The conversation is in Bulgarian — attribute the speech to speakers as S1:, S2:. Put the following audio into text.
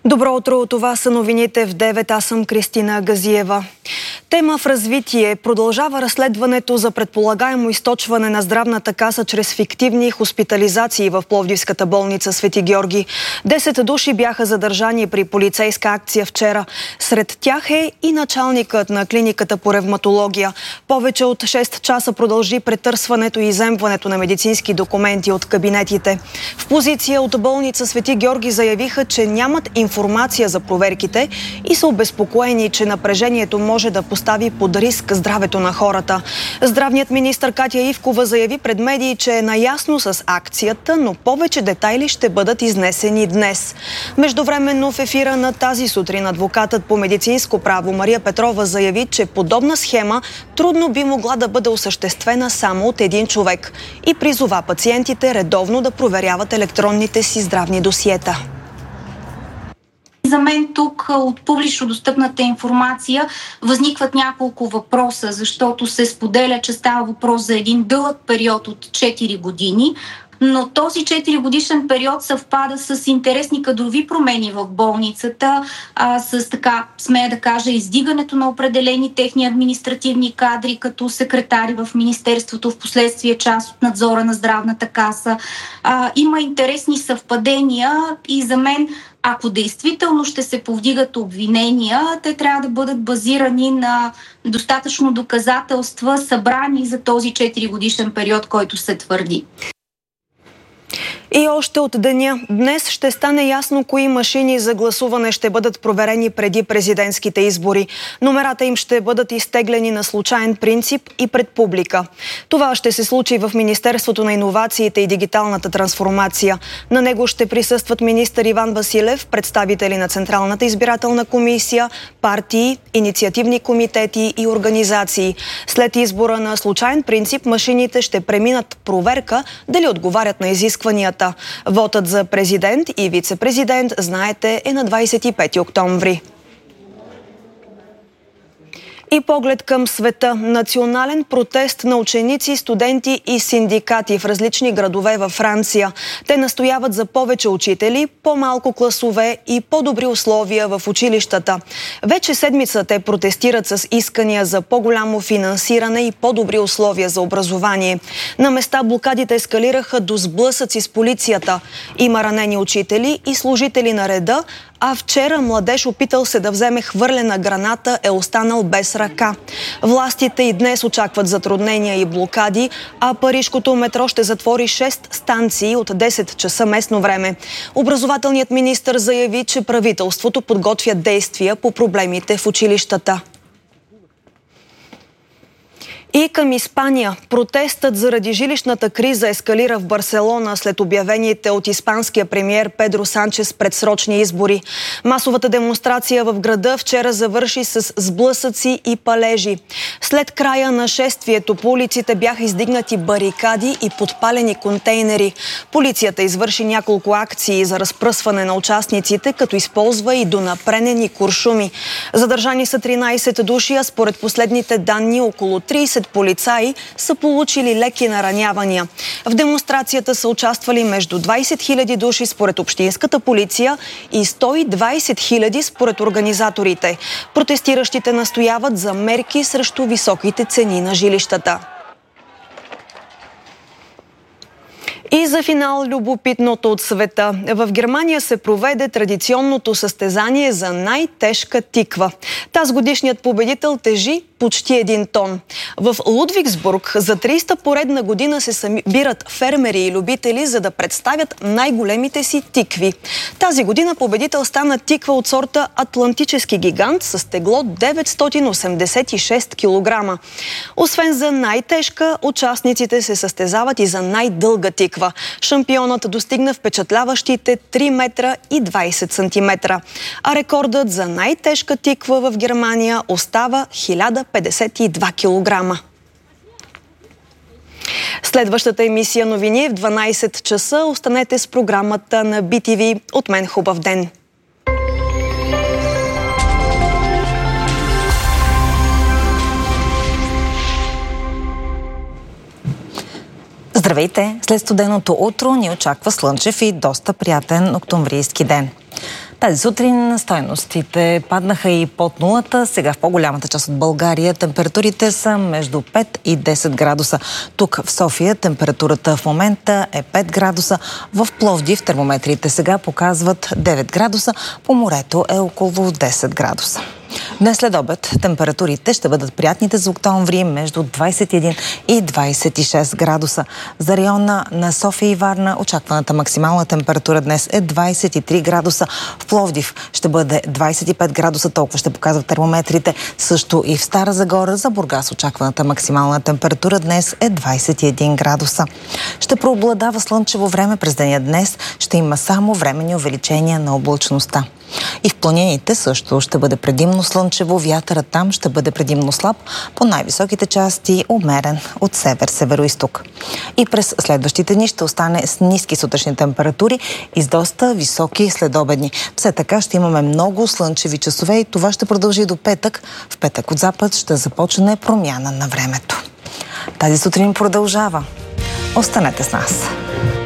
S1: Добро утро, това са новините в 9. Аз съм Кристина Газиева. Тема в развитие. Продължава разследването за предполагаемо източване на здравната каса чрез фиктивни хоспитализации в Пловдивската болница Свети Георги. 10 души бяха задържани при полицейска акция вчера. Сред тях е и началникът на клиниката по ревматология. Повече от 6 часа продължи претърсването и изземването на медицински документи от кабинетите. В позиция от болница Свети Георги заявиха, че нямат информация за проверките и са обезпокоени, че напрежението може да постави под риск здравето на хората. Здравният министър Катя Ивкова заяви пред медии, че е наясно с акцията, но повече детайли ще бъдат изнесени днес. Междувременно в ефира на тази сутрин адвокатът по медицинско право Мария Петрова заяви, че подобна схема трудно би могла да бъде осъществена само от един човек и призова пациентите редовно да проверяват електронните си здравни досиета.
S2: За мен тук от публично достъпната информация възникват няколко въпроса, защото се споделя, че става въпрос за един дълъг период от 4 години, но този 4-годишен период съвпада с интересни кадрови промени в болницата, с така, смея да кажа, издигането на определени техни административни кадри, като секретари в Министерството, в последствие част от надзора на здравната каса. Има интересни съвпадения и за мен, ако действително ще се повдигат обвинения, те трябва да бъдат базирани на достатъчно доказателства, събрани за този 4-годишен период, който се твърди.
S1: И още от деня. Днес ще стане ясно кои машини за гласуване ще бъдат проверени преди президентските избори. Номерата им ще бъдат изтеглени на случайен принцип и пред публика. Това ще се случи в Министерството на иновациите и дигиталната трансформация. На него ще присъстват министър Иван Василев, представители на Централната избирателна комисия, партии, инициативни комитети и организации. След избора на случайен принцип, машините ще преминат проверка дали отговарят на изискванията. Вотът за президент и вице-президент, знаете, е на 25 октомври. И поглед към света. Национален протест на ученици, студенти и синдикати в различни градове във Франция. Те настояват за повече учители, по-малко класове и по-добри условия в училищата. Вече седмица те протестират с искания за по-голямо финансиране и по-добри условия за образование. На места блокадите ескалираха до сблъсъци с полицията. Има ранени учители и служители на реда, а вчера младеж опитал се да вземе хвърлена граната е останал без ръка. Властите и днес очакват затруднения и блокади, а парижкото метро ще затвори 6 станции от 10 часа местно време. Образователният министър заяви, че правителството подготвя действия по проблемите в училищата. И към Испания. Протестът заради жилищната криза ескалира в Барселона след обявените от испанския премиер Педро Санчес предсрочни избори. Масовата демонстрация в града вчера завърши с сблъсъци и палежи. След края на шествието по улиците бяха издигнати барикади и подпалени контейнери. Полицията извърши няколко акции за разпръсване на участниците, като използва и донапренени куршуми. Задържани са 13 души, а според последните данни около 30 полицаи са получили леки наранявания. В демонстрацията са участвали между 20 000 души според общинската полиция и 120 000 според организаторите. Протестиращите настояват за мерки срещу високите цени на жилищата. И за финал любопитното от света. В Германия се проведе традиционното състезание за най-тежка тиква. Тазгодишният победител тежи почти 1 тон. В Лудвигсбург за 300 поредна година се събират фермери и любители, за да представят най-големите си тикви. Тази година победител стана тиква от сорта Атлантически гигант с тегло 986 кг. Освен за най-тежка, участниците се състезават и за най-дълга тиква. Шампионът достигна впечатляващите 3 метра и 20 сантиметра. А рекордът за най-тежка тиква в Германия остава 1052 кг. Следващата емисия новини е в 12 часа. Останете с програмата на BTV. От мен хубав ден!
S3: Здравейте! След студеното утро ни очаква слънчев и доста приятен октомврийски ден. Тази сутрин стойностите паднаха и под нулата. Сега в по-голямата част от България температурите са между 5 и 10 градуса. Тук в София температурата в момента е 5 градуса. В Пловдив термометрите сега показват 9 градуса. По морето е около 10 градуса. Днес след обед температурите ще бъдат приятните за октомври между 21 и 26 градуса. За района на София и Варна очакваната максимална температура днес е 23 градуса. В Пловдив ще бъде 25 градуса, толкова ще показват термометрите. Също и в Стара Загора. За Бургас очакваната максимална температура днес е 21 градуса. Ще преобладава слънчево време през деня днес. Ще има само временни увеличения на облачността. И в планините също ще бъде предимно слънчево, вятърът там ще бъде предимно слаб, по най-високите части умерен от север-североизток. И през следващите дни ще остане с ниски сутрешни температури и с доста високи следобедни. Все така ще имаме много слънчеви часове и това ще продължи до петък. В петък от запад ще започне промяна на времето. Тази сутрин продължава. Останете с нас.